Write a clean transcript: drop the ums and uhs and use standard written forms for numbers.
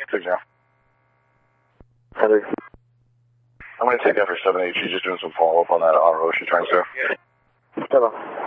Signal. Heather. I'm going to take that for 7H. She's just doing some follow-up on that auto she trying to. Hello.